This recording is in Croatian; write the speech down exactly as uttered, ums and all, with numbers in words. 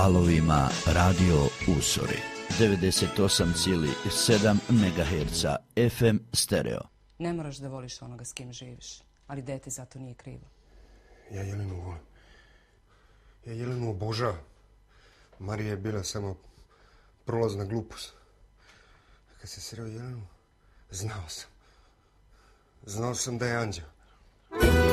valovima Radio Usori. devedeset osam zarez sedam megaherca F M stereo. Ne moraš da voliš onoga s kim živiš, ali dete zato nije krivo. Ja Jelenu volim. Ja Jelenu obožavam. Marija je bila samo prolazna glupost. A kad se sreo Jelenu, znao sam. Znao sam da je anđeo.